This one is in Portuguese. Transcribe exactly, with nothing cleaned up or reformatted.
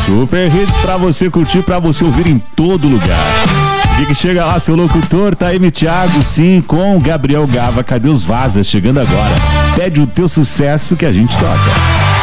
Super hits pra você curtir, pra você ouvir em todo lugar. E que chega lá, seu locutor, tá aí, Thiago, sim, com Gabriel Gava. Cadê os Vazas? Chegando agora. Pede o teu sucesso que a gente toca.